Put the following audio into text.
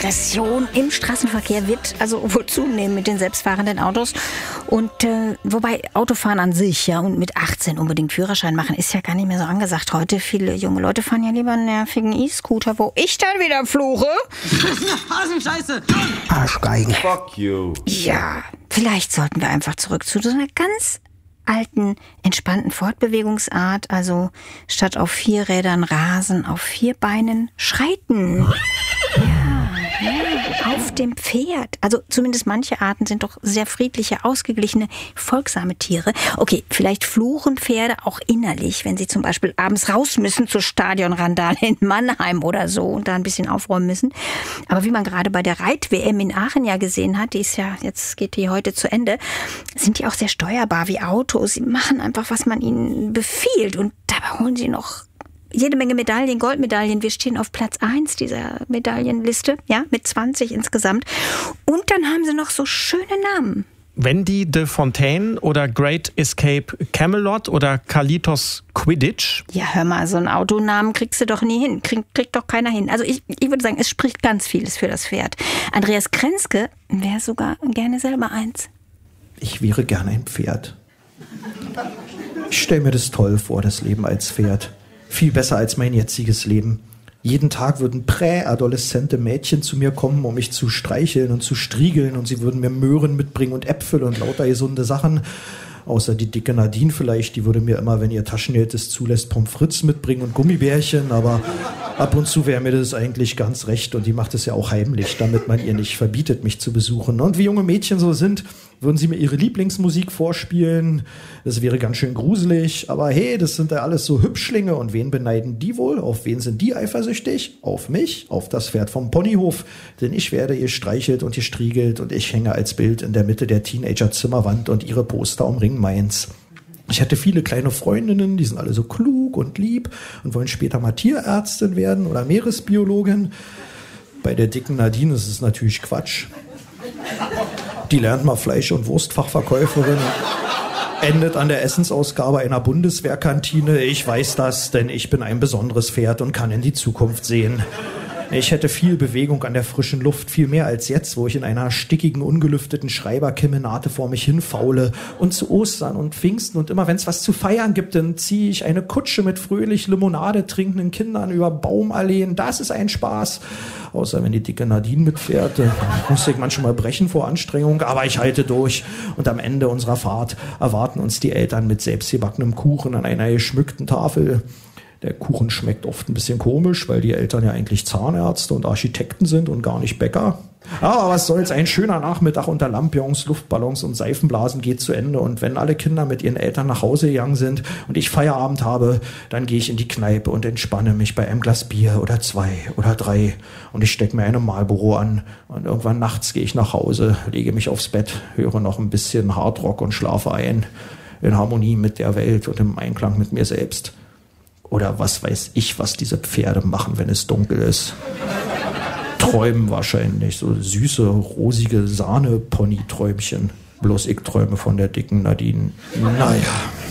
Aggression im Straßenverkehr wird also wohl zunehmen mit den selbstfahrenden Autos. Und wobei Autofahren an sich, ja, und mit 18 unbedingt Führerschein machen, ist ja gar nicht mehr so angesagt heute. Viele junge Leute fahren ja lieber einen nervigen E-Scooter, wo ich dann wieder fluche. Hasenscheiße! Arschgeigen. Fuck you. Ja, vielleicht sollten wir einfach zurück zu so einer ganz alten, entspannten Fortbewegungsart. Also statt auf 4 Rädern rasen, auf 4 Beinen schreiten. Ja, auf dem Pferd. Also zumindest manche Arten sind doch sehr friedliche, ausgeglichene, folgsame Tiere. Okay, vielleicht fluchen Pferde auch innerlich, wenn sie zum Beispiel abends raus müssen zur Stadionrandale in Mannheim oder so und da ein bisschen aufräumen müssen. Aber wie man gerade bei der Reit-WM in Aachen ja gesehen hat, jetzt geht die heute zu Ende, sind die auch sehr steuerbar wie Autos. Sie machen einfach, was man ihnen befiehlt und dabei holen sie noch jede Menge Medaillen, Goldmedaillen. Wir stehen auf Platz 1 dieser Medaillenliste, ja, mit 20 insgesamt. Und dann haben sie noch so schöne Namen. Wendy de Fontaine oder Great Escape Camelot oder Carlitos Quidditch. Ja, hör mal, so einen Autonamen kriegst du doch nie hin. Kriegt doch keiner hin. Also ich würde sagen, es spricht ganz vieles für das Pferd. Andreas Krenzke wäre sogar gerne selber eins. Ich wäre gerne ein Pferd. Ich stelle mir das toll vor, das Leben als Pferd. Viel besser als mein jetziges Leben. Jeden Tag würden präadoleszente Mädchen zu mir kommen, um mich zu streicheln und zu striegeln, und sie würden mir Möhren mitbringen und Äpfel und lauter gesunde Sachen. Außer die dicke Nadine vielleicht, die würde mir immer, wenn ihr Taschengeld es zulässt, Pommes frites mitbringen und Gummibärchen, aber ab und zu wäre mir das eigentlich ganz recht, und die macht es ja auch heimlich, damit man ihr nicht verbietet, mich zu besuchen. Und wie junge Mädchen so sind, würden sie mir ihre Lieblingsmusik vorspielen. Das wäre ganz schön gruselig, aber hey, das sind ja alles so Hübschlinge, und wen beneiden die wohl? Auf wen sind die eifersüchtig? Auf mich, auf das Pferd vom Ponyhof, denn ich werde gestreichelt und gestriegelt, und ich hänge als Bild in der Mitte der Teenager-Zimmerwand, und ihre Poster umringen meins. Ich hatte viele kleine Freundinnen, die sind alle so klug und lieb und wollen später mal Tierärztin werden oder Meeresbiologin. Bei der dicken Nadine ist es natürlich Quatsch. Die lernt mal Fleisch- und Wurstfachverkäuferin, endet an der Essensausgabe einer Bundeswehrkantine. Ich weiß das, denn ich bin ein besonderes Pferd und kann in die Zukunft sehen. Ich hätte viel Bewegung an der frischen Luft, viel mehr als jetzt, wo ich in einer stickigen, ungelüfteten Schreiberkemenate vor mich hinfaule. Und zu Ostern und Pfingsten und immer, wenn es was zu feiern gibt, dann ziehe ich eine Kutsche mit fröhlich Limonade trinkenden Kindern über Baumalleen. Das ist ein Spaß. Außer wenn die dicke Nadine mitfährt, muss ich manchmal brechen vor Anstrengung, aber ich halte durch. Und am Ende unserer Fahrt erwarten uns die Eltern mit selbstgebackenem Kuchen an einer geschmückten Tafel. Der Kuchen schmeckt oft ein bisschen komisch, weil die Eltern ja eigentlich Zahnärzte und Architekten sind und gar nicht Bäcker. Aber was soll's, ein schöner Nachmittag unter Lampions, Luftballons und Seifenblasen geht zu Ende. Und wenn alle Kinder mit ihren Eltern nach Hause gegangen sind und ich Feierabend habe, dann gehe ich in die Kneipe und entspanne mich bei einem Glas Bier oder 2 oder 3. Und ich stecke mir eine Marlboro an. Und irgendwann nachts gehe ich nach Hause, lege mich aufs Bett, höre noch ein bisschen Hardrock und schlafe ein. In Harmonie mit der Welt und im Einklang mit mir selbst. Oder was weiß ich, was diese Pferde machen, wenn es dunkel ist. Träumen wahrscheinlich, so süße, rosige Sahne-Pony-Träumchen. Bloß ich träume von der dicken Nadine. Naja.